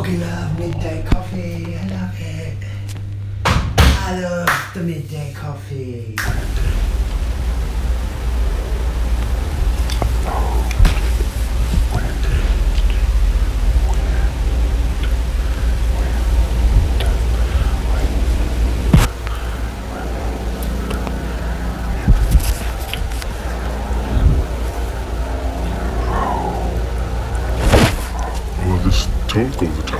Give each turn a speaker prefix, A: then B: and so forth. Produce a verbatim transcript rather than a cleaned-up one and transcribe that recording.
A: fucking love midday coffee. I love it. I love the midday coffee.
B: I love this talk all the time.